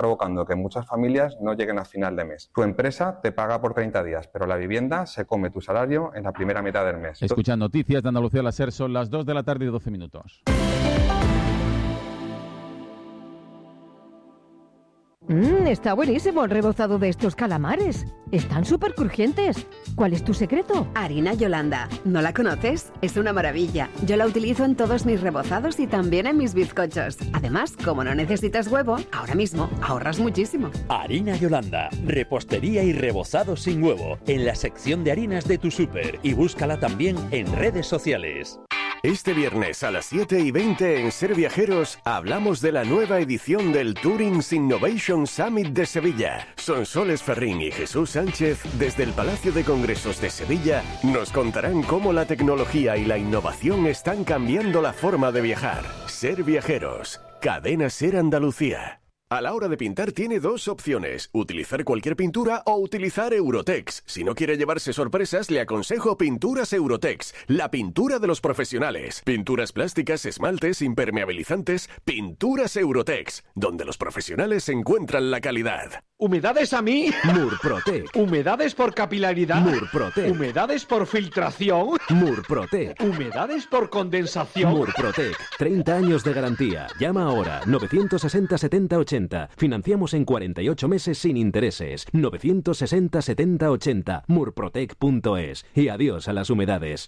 provocando que muchas familias no lleguen a final de mes. Tu empresa te paga por 30 días, pero la vivienda se come tu salario en la primera mitad del mes. Escuchan noticias de Andalucía a la SER, son las 2 de la tarde y 12 minutos. Está buenísimo el rebozado de estos calamares. Están súper crujientes. ¿Cuál es tu secreto? Harina Yolanda. ¿No la conoces? Es una maravilla. Yo la utilizo en todos mis rebozados y también en mis bizcochos. Además, como no necesitas huevo, ahora mismo ahorras muchísimo. Harina Yolanda. Repostería y rebozado sin huevo. En la sección de harinas de tu súper. Y búscala también en redes sociales. Este viernes a las 7:20 en Ser Viajeros hablamos de la nueva edición del Tourings Innovation Summit de Sevilla. Sonsoles Ferrín y Jesús Sánchez, desde el Palacio de Congresos de Sevilla, nos contarán cómo la tecnología y la innovación están cambiando la forma de viajar. Ser Viajeros, Cadena Ser Andalucía. A la hora de pintar tiene dos opciones, utilizar cualquier pintura o utilizar Eurotex. Si no quiere llevarse sorpresas, le aconsejo Pinturas Eurotex, la pintura de los profesionales. Pinturas plásticas, esmaltes, impermeabilizantes, Pinturas Eurotex, donde los profesionales encuentran la calidad. ¿Humedades a mí? Murprotec. ¿Humedades por capilaridad? Murprotec. ¿Humedades por filtración? Murprotec. ¿Humedades por condensación? Murprotec. 30 años de garantía. Llama ahora. 960 70 80. Financiamos en 48 meses sin intereses. 960 70 80. Murprotec.es. Y adiós a las humedades.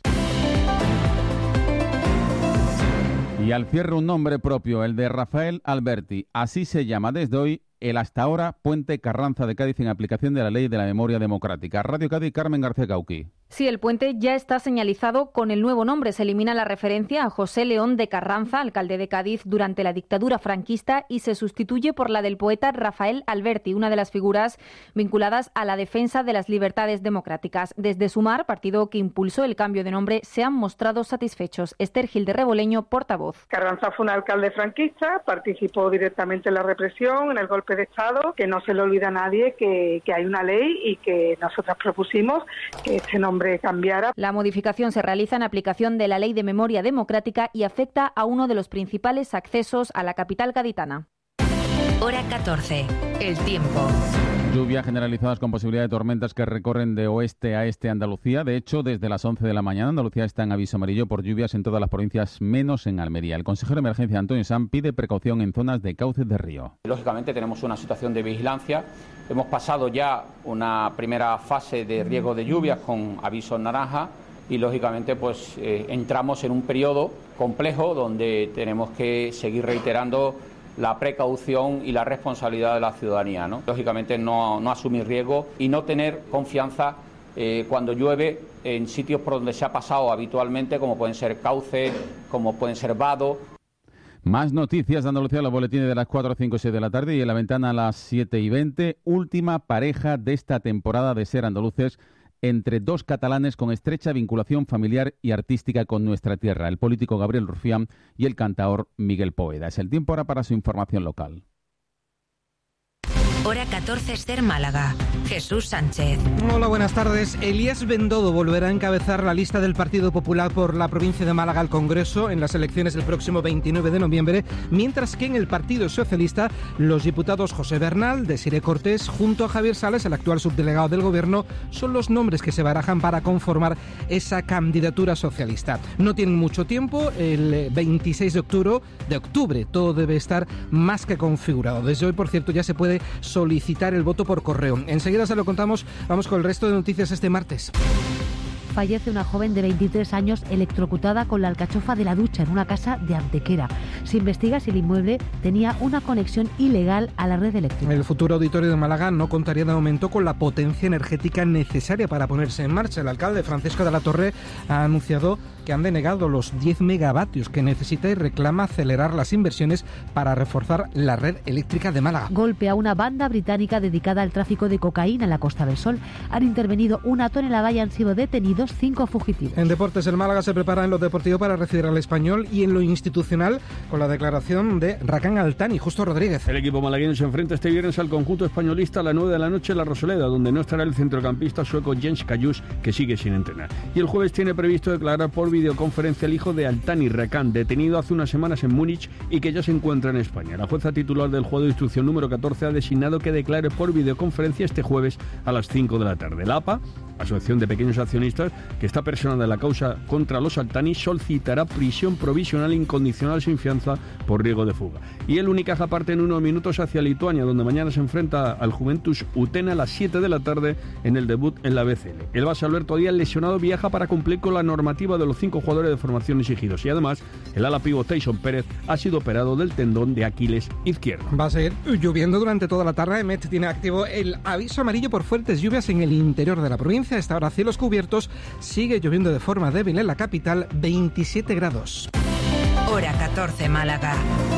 Y al cierre un nombre propio, el de Rafael Alberti. Así se llama desde hoy el hasta ahora Puente Carranza de Cádiz en aplicación de la Ley de la Memoria Democrática. Radio Cádiz, Carmen García Cauqui. Sí, el puente ya está señalizado con el nuevo nombre. Se elimina la referencia a José León de Carranza, alcalde de Cádiz durante la dictadura franquista, y se sustituye por la del poeta Rafael Alberti, una de las figuras vinculadas a la defensa de las libertades democráticas. Desde Sumar, partido que impulsó el cambio de nombre, se han mostrado satisfechos. Esther Gil de Reboleño, portavoz. Carranza fue un alcalde franquista, participó directamente en la represión, en el golpe de Estado, que no se le olvida a nadie que hay una ley y que nosotras propusimos que este nombre cambiara. La modificación se realiza en aplicación de la Ley de Memoria Democrática y afecta a uno de los principales accesos a la capital gaditana. Hora 14. El tiempo. Lluvias generalizadas con posibilidad de tormentas que recorren de oeste a este Andalucía. De hecho, desde las 11 de la mañana Andalucía está en aviso amarillo por lluvias en todas las provincias, menos en Almería. El consejero de emergencia Antonio Sanz pide precaución en zonas de cauces de río. Lógicamente tenemos una situación de vigilancia. Hemos pasado ya una primera fase de riesgo de lluvias con aviso naranja y lógicamente pues entramos en un periodo complejo donde tenemos que seguir reiterando la precaución y la responsabilidad de la ciudadanía, ¿no? Lógicamente no asumir riesgo y no tener confianza cuando llueve en sitios por donde se ha pasado habitualmente, como pueden ser cauces, como pueden ser vados. Más noticias de Andalucía, los boletines de las 4, 5 y 6 de la tarde y en la ventana a las 7:20. Última pareja de esta temporada de Ser Andaluces entre dos catalanes con estrecha vinculación familiar y artística con nuestra tierra, el político Gabriel Rufián y el cantaor Miguel Poveda. Es el tiempo ahora para su información local. Hora 14, Ser Málaga. Jesús Sánchez. Hola, buenas tardes. Elías Bendodo volverá a encabezar la lista del Partido Popular por la provincia de Málaga al Congreso en las elecciones del próximo 29 de noviembre, mientras que en el Partido Socialista los diputados José Bernal, Desiré Cortés, junto a Javier Sales, el actual subdelegado del Gobierno, son los nombres que se barajan para conformar esa candidatura socialista. No tienen mucho tiempo, el 26 de octubre todo debe estar más que configurado. Desde hoy, por cierto, ya se puede solicitar el voto por correo. Enseguida se lo contamos. Vamos con el resto de noticias este martes. Fallece una joven de 23 años electrocutada con la alcachofa de la ducha en una casa de Antequera. Se investiga si el inmueble tenía una conexión ilegal a la red eléctrica. El futuro auditorio de Málaga no contaría de momento con la potencia energética necesaria para ponerse en marcha. El alcalde Francisco de la Torre ha anunciado que han denegado los 10 megavatios que necesita y reclama acelerar las inversiones para reforzar la red eléctrica de Málaga. Golpe a una banda británica dedicada al tráfico de cocaína en la Costa del Sol. Han intervenido 1 tonelada y han sido detenidos detenidos 5 fugitivos. En deportes, el Málaga se prepara en lo deportivo para recibir al Español y en lo institucional con la declaración de Rakan Altani. Justo Rodríguez. El equipo malagueño se enfrenta este viernes al conjunto españolista a las 9 de la noche en la Rosaleda, donde no estará el centrocampista sueco Jens Kajus, que sigue sin entrenar. Y el jueves tiene previsto declarar por videoconferencia el hijo de Altani, Rakan, detenido hace unas semanas en Múnich y que ya se encuentra en España. La jueza titular del juego de instrucción número 14 ha designado que declare por videoconferencia este jueves a las 5 de la tarde. La APA, Asociación de Pequeños Accionistas, que está personada en la causa contra los Altani, solicitará prisión provisional incondicional sin fianza por riesgo de fuga. Y el Unicaja parte en unos minutos hacia Lituania, donde mañana se enfrenta al Juventus Utena a las 7 de la tarde en el debut en la BCL. El base Alberto Díaz, lesionado, viaja para cumplir con la normativa de los 5 jugadores de formación exigidos. Y además, el ala pívot Tyson Pérez ha sido operado del tendón de Aquiles izquierdo. Va a seguir lloviendo durante toda la tarde. Met tiene activo el aviso amarillo por fuertes lluvias en el interior de la provincia. A esta hora cielos cubiertos, sigue lloviendo de forma débil en la capital, 27 grados. Hora 14 Málaga.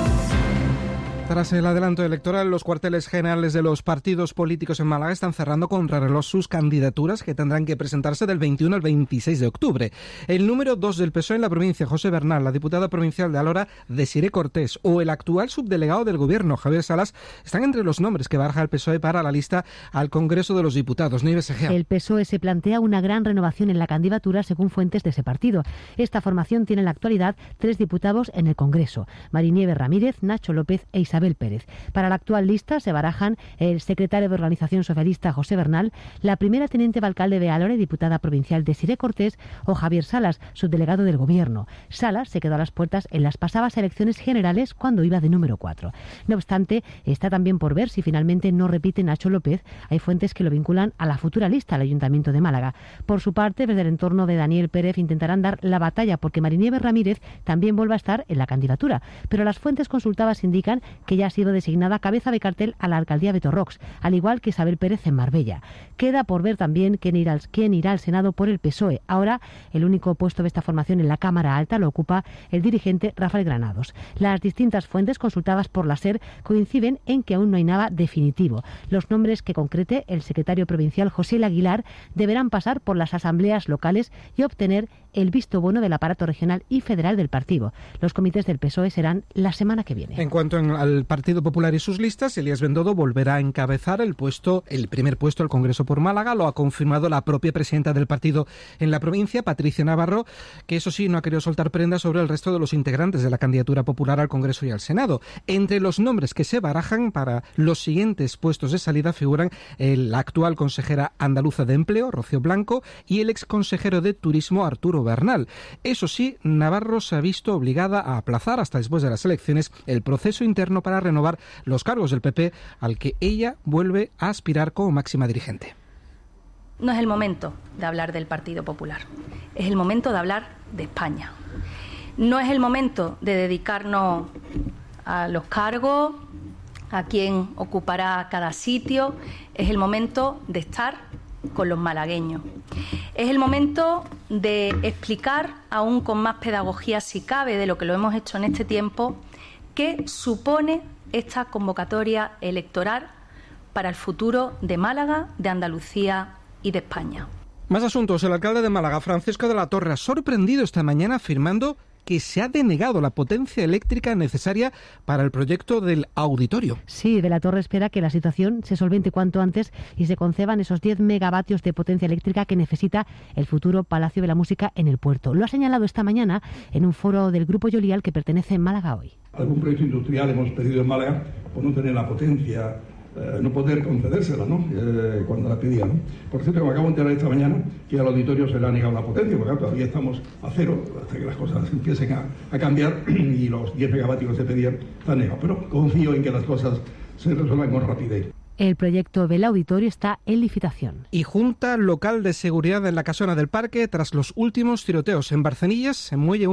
Tras el adelanto electoral, los cuarteles generales de los partidos políticos en Málaga están cerrando contrarreloj sus candidaturas, que tendrán que presentarse del 21 al 26 de octubre. El número 2 del PSOE en la provincia, José Bernal, la diputada provincial de Alhora, Desiré Cortés, o el actual subdelegado del Gobierno, Javier Salas, están entre los nombres que baraja el PSOE para la lista al Congreso de los Diputados. Nieves Egea. El PSOE se plantea una gran renovación en la candidatura, según fuentes de ese partido. Esta formación tiene en la actualidad 3 diputados en el Congreso: Marinieves Ramírez, Nacho López e Isabel Pérez. Para la actual lista se barajan el secretario de Organización Socialista, José Bernal, la primera teniente de alcalde de Alhora y diputada provincial, Desiré Cortés, o Javier Salas, subdelegado del Gobierno. Salas se quedó a las puertas en las pasadas elecciones generales cuando iba de número 4. No obstante, está también por ver si finalmente no repite Nacho López. Hay fuentes que lo vinculan a la futura lista al Ayuntamiento de Málaga. Por su parte, desde el entorno de Daniel Pérez intentarán dar la batalla porque Marinieves Ramírez también vuelva a estar en la candidatura, pero las fuentes consultadas indican que ya ha sido designada cabeza de cartel a la alcaldía Beto Rox, al igual que Isabel Pérez en Marbella. Queda por ver también quién irá al Senado por el PSOE. Ahora, el único puesto de esta formación en la Cámara Alta lo ocupa el dirigente Rafael Granados. Las distintas fuentes consultadas por la SER coinciden en que aún no hay nada definitivo. Los nombres que concrete el secretario provincial José Aguilar deberán pasar por las asambleas locales y obtener el visto bueno del aparato regional y federal del partido. Los comités del PSOE serán la semana que viene. En cuanto al Partido Popular y sus listas, Elías Bendodo volverá a encabezar el primer puesto al Congreso por Málaga. Lo ha confirmado la propia presidenta del partido en la provincia, Patricia Navarro, que eso sí no ha querido soltar prendas sobre el resto de los integrantes de la candidatura popular al Congreso y al Senado. Entre los nombres que se barajan para los siguientes puestos de salida figuran la actual consejera andaluza de Empleo, Rocío Blanco, y el ex consejero de Turismo, Arturo Bernal. Eso sí, Navarro se ha visto obligada a aplazar hasta después de las elecciones el proceso interno para renovar los cargos del PP, al que ella vuelve a aspirar como máxima dirigente. No es el momento de hablar del Partido Popular, es el momento de hablar de España. No es el momento de dedicarnos a los cargos, a quién ocupará cada sitio, es el momento de estar con los malagueños. Es el momento de explicar, aún con más pedagogía si cabe de lo que lo hemos hecho en este tiempo, qué supone esta convocatoria electoral para el futuro de Málaga, de Andalucía y de España. Más asuntos. El alcalde de Málaga, Francisco de la Torre, ha sorprendido esta mañana afirmando que se ha denegado la potencia eléctrica necesaria para el proyecto del auditorio. Sí, de la Torre espera que la situación se solvente cuanto antes y se conceban esos 10 megavatios de potencia eléctrica que necesita el futuro Palacio de la Música en el puerto. Lo ha señalado esta mañana en un foro del Grupo Yolial que pertenece en Málaga Hoy. Algún proyecto industrial hemos pedido en Málaga por no tener la potencia, no poder concedérsela, ¿no? Cuando la pedía, ¿no? Por cierto, me acabo de enterar esta mañana que al auditorio se le ha negado la potencia, porque todavía estamos a cero hasta que las cosas empiecen a cambiar y los 10 megavatios que se pedían están negados. Pero confío en que las cosas se resuelvan con rapidez. El proyecto del auditorio está en licitación. Y Junta Local de Seguridad en la Casona del Parque tras los últimos tiroteos en Barcenillas, en Muelle 1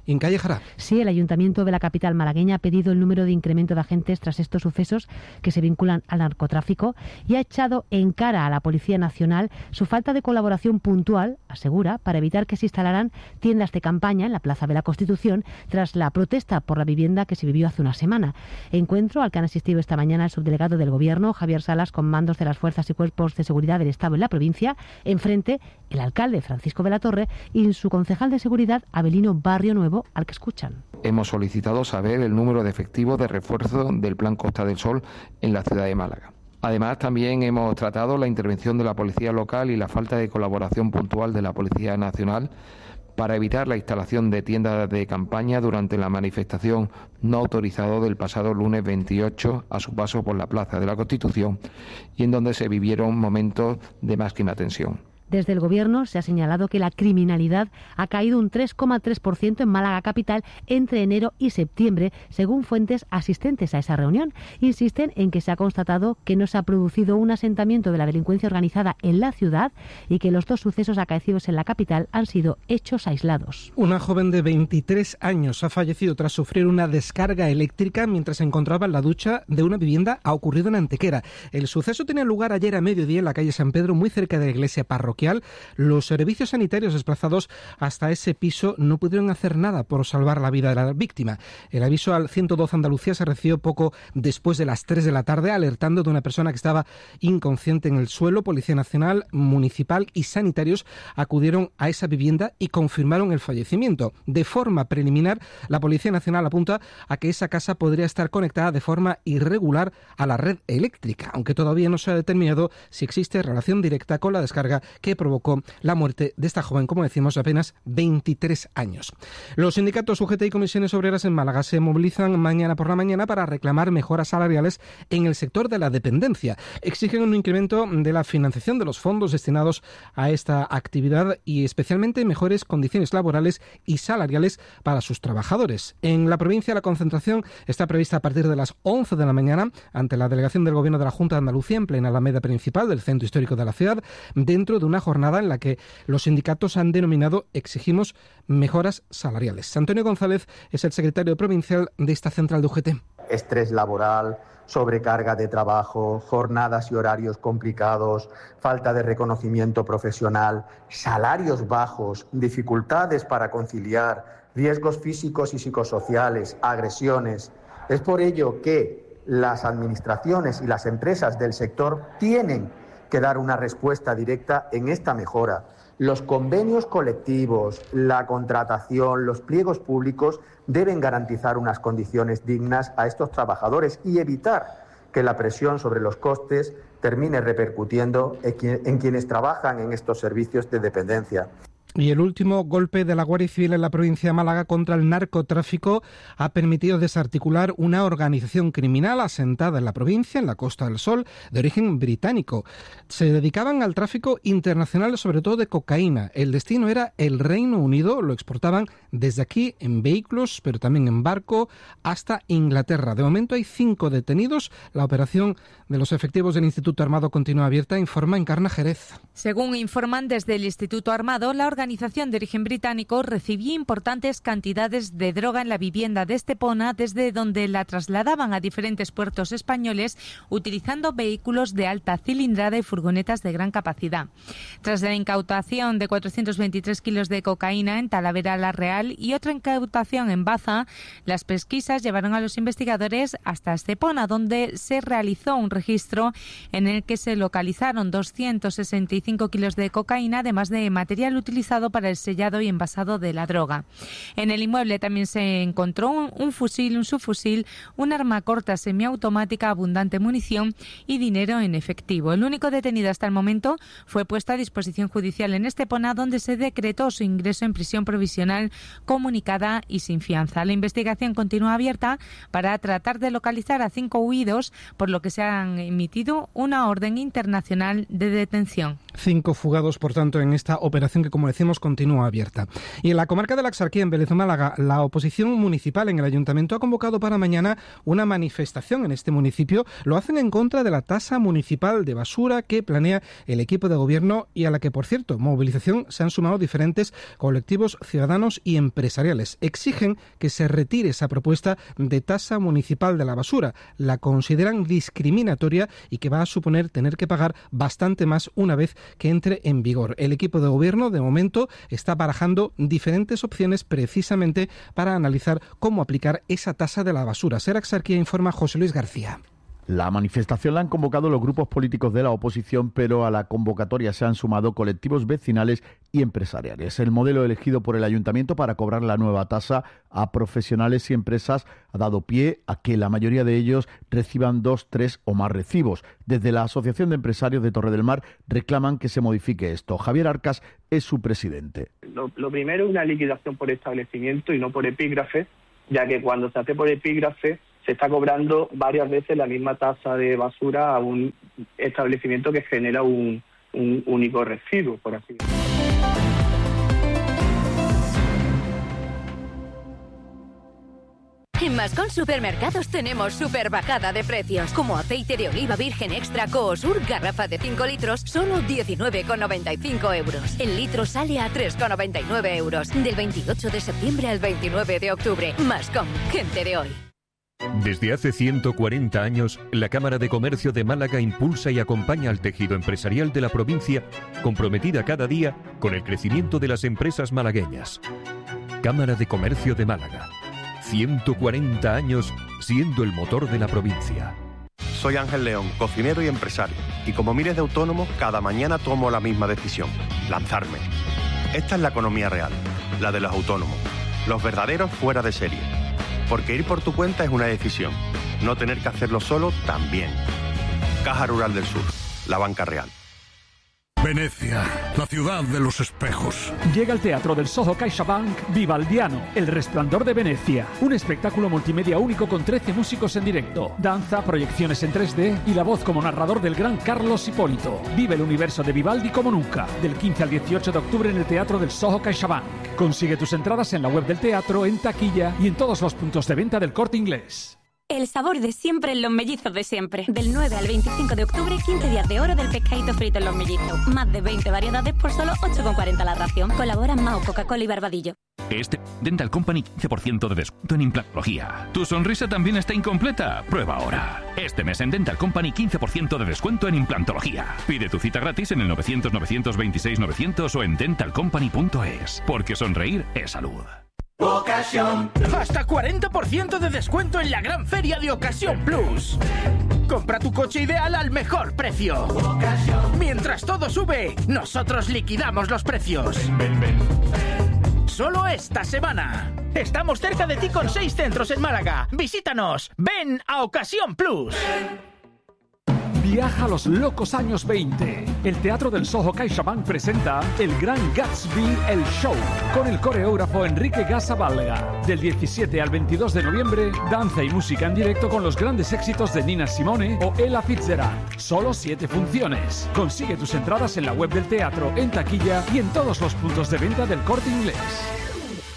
en calle Jara. Sí, el Ayuntamiento de la capital malagueña ha pedido el número de incremento de agentes tras estos sucesos que se vinculan al narcotráfico y ha echado en cara a la Policía Nacional su falta de colaboración puntual, asegura, para evitar que se instalaran tiendas de campaña en la Plaza de la Constitución tras la protesta por la vivienda que se vivió hace una semana. Encuentro al que han asistido esta mañana el subdelegado del Gobierno, Javier Salas, con mandos de las fuerzas y cuerpos de seguridad del Estado en la provincia, enfrente el alcalde Francisco de la Torre y su concejal de seguridad Abelino Barrio Nuevo, al que escuchan. Hemos solicitado saber el número de efectivos de refuerzo del Plan Costa del Sol en la ciudad de Málaga. Además, también hemos tratado la intervención de la policía local y la falta de colaboración puntual de la Policía Nacional para evitar la instalación de tiendas de campaña durante la manifestación no autorizada del pasado lunes 28 a su paso por la Plaza de la Constitución y en donde se vivieron momentos de máxima tensión. Desde el Gobierno se ha señalado que la criminalidad ha caído un 3,3% en Málaga capital entre enero y septiembre, según fuentes asistentes a esa reunión. Insisten en que se ha constatado que no se ha producido un asentamiento de la delincuencia organizada en la ciudad y que los dos sucesos acaecidos en la capital han sido hechos aislados. Una joven de 23 años ha fallecido tras sufrir una descarga eléctrica mientras se encontraba en la ducha de una vivienda. Ha ocurrido en Antequera. El suceso tenía lugar ayer a mediodía en la calle San Pedro, muy cerca de la iglesia parroquial. Los servicios sanitarios desplazados hasta ese piso no pudieron hacer nada por salvar la vida de la víctima. El aviso al 112 Andalucía se recibió poco después de las 3 de la tarde, alertando de una persona que estaba inconsciente en el suelo. Policía Nacional, Municipal y sanitarios acudieron a esa vivienda y confirmaron el fallecimiento. De forma preliminar, la Policía Nacional apunta a que esa casa podría estar conectada de forma irregular a la red eléctrica, aunque todavía no se ha determinado si existe relación directa con la descarga que provocó la muerte de esta joven, como decimos, de apenas 23 años. Los sindicatos UGT y comisiones obreras en Málaga se movilizan mañana por la mañana para reclamar mejoras salariales en el sector de la dependencia. Exigen un incremento de la financiación de los fondos destinados a esta actividad y especialmente mejores condiciones laborales y salariales para sus trabajadores. En la provincia la concentración está prevista a partir de las 11 de la mañana ante la delegación del Gobierno de la Junta de Andalucía en plena Alameda principal del centro histórico de la ciudad, dentro de una jornada en la que los sindicatos han denominado Exigimos mejoras salariales. Antonio González es el secretario provincial de esta central de UGT. Estrés laboral, sobrecarga de trabajo, jornadas y horarios complicados, falta de reconocimiento profesional, salarios bajos, dificultades para conciliar, riesgos físicos y psicosociales, agresiones. Es por ello que las administraciones y las empresas del sector tienen que dar una respuesta directa en esta mejora. Los convenios colectivos, la contratación, los pliegos públicos deben garantizar unas condiciones dignas a estos trabajadores y evitar que la presión sobre los costes termine repercutiendo en quienes trabajan en estos servicios de dependencia. Y el último golpe de la Guardia Civil en la provincia de Málaga contra el narcotráfico ha permitido desarticular una organización criminal asentada en la provincia, en la Costa del Sol, de origen británico. Se dedicaban al tráfico internacional, sobre todo de cocaína. El destino era el Reino Unido, lo exportaban desde aquí en vehículos, pero también en barco, hasta Inglaterra. De momento hay 5 detenidos. La operación de los efectivos del Instituto Armado continúa abierta, informa Encarna Jerez. Según informan desde el Instituto Armado, la organización de origen británico recibía importantes cantidades de droga en la vivienda de Estepona, desde donde la trasladaban a diferentes puertos españoles utilizando vehículos de alta cilindrada y furgonetas de gran capacidad. Tras la incautación de 423 kilos de cocaína en Talavera la Real y otra incautación en Baza, las pesquisas llevaron a los investigadores hasta Estepona, donde se realizó un registro en el que se localizaron 265 kilos de cocaína, además de material utilizado para el sellado y envasado de la droga. En el inmueble también se encontró un fusil, un subfusil, un arma corta semiautomática, abundante munición y dinero en efectivo. El único detenido hasta el momento fue puesto a disposición judicial en Estepona, donde se decretó su ingreso en prisión provisional comunicada y sin fianza. La investigación continúa abierta para tratar de localizar a 5 huidos, por lo que se han emitido una orden internacional de detención. 5 fugados, por tanto, en esta operación que, como decía, decimos, continúa abierta. Y en la comarca de la Axarquía, en Vélez Málaga, la oposición municipal en el ayuntamiento ha convocado para mañana una manifestación en este municipio. Lo hacen en contra de la tasa municipal de basura que planea el equipo de gobierno y a la que, por cierto, movilización se han sumado diferentes colectivos ciudadanos y empresariales. Exigen que se retire esa propuesta de tasa municipal de la basura. La consideran discriminatoria y que va a suponer tener que pagar bastante más una vez que entre en vigor. El equipo de gobierno, de momento, está barajando diferentes opciones precisamente para analizar cómo aplicar esa tasa de la basura. Ser Axarquía, informa José Luis García. La manifestación la han convocado los grupos políticos de la oposición, pero a la convocatoria se han sumado colectivos vecinales y empresariales. El modelo elegido por el ayuntamiento para cobrar la nueva tasa a profesionales y empresas ha dado pie a que la mayoría de ellos reciban 2, 3 o más recibos. Desde la Asociación de Empresarios de Torre del Mar reclaman que se modifique esto. Javier Arcas es su presidente. Lo primero es una liquidación por establecimiento y no por epígrafe, ya que cuando se hace por epígrafe se está cobrando varias veces la misma tasa de basura a un establecimiento que genera un único residuo, por así decirlo. En Mascón Supermercados tenemos super bajada de precios, como aceite de oliva virgen extra Coosur, garrafa de 5 litros, solo 19,95 euros. El litro sale a 3,99 euros. Del 28 de septiembre al 29 de octubre. Mascón, gente de hoy. Desde hace 140 años, la Cámara de Comercio de Málaga impulsa y acompaña al tejido empresarial de la provincia, comprometida cada día con el crecimiento de las empresas malagueñas. Cámara de Comercio de Málaga. 140 años siendo el motor de la provincia. Soy Ángel León, cocinero y empresario, y como miles de autónomos, cada mañana tomo la misma decisión: lanzarme. Esta es la economía real, la de los autónomos, los verdaderos fuera de serie. Porque ir por tu cuenta es una decisión, no tener que hacerlo solo también. Caja Rural del Sur, la banca real. Venecia, la ciudad de los espejos. Llega al Teatro del Soho CaixaBank Vivaldiano, El Resplandor de Venecia. Un espectáculo multimedia único con 13 músicos en directo, danza, proyecciones en 3D y la voz como narrador del gran Carlos Hipólito. Vive el universo de Vivaldi como nunca. Del 15 al 18 de octubre en el Teatro del Soho CaixaBank. Consigue tus entradas en la web del teatro, en taquilla y en todos los puntos de venta del Corte Inglés. El sabor de siempre en Los Mellizos de siempre. Del 9 al 25 de octubre, 15 días de oro del pescadito frito en Los Mellizos. Más de 20 variedades por solo 8,40 la ración. Colaboran Mao, Coca-Cola y Barbadillo. Este Dental Company 15% de descuento en implantología. ¿Tu sonrisa también está incompleta? Prueba ahora. Este mes en Dental Company 15% de descuento en implantología. Pide tu cita gratis en el 900-926-900 o en dentalcompany.es. Porque sonreír es salud. Ocasión. Hasta 40% de descuento en la gran feria de Ocasión Plus. Compra tu coche ideal al mejor precio. Ocasión. Mientras todo sube, nosotros liquidamos los precios. Ven. Solo esta semana. Estamos cerca de ti con 6 centros en Málaga. Visítanos. Ven a Ocasión Plus. Viaja a los locos años 20. El Teatro del Soho CaixaBank presenta El Gran Gatsby, el show, con el coreógrafo Enrique Gasabalga. Del 17 al 22 de noviembre, danza y música en directo con los grandes éxitos de Nina Simone o Ella Fitzgerald. Solo 7 funciones. Consigue tus entradas en la web del teatro, en taquilla y en todos los puntos de venta del Corte Inglés.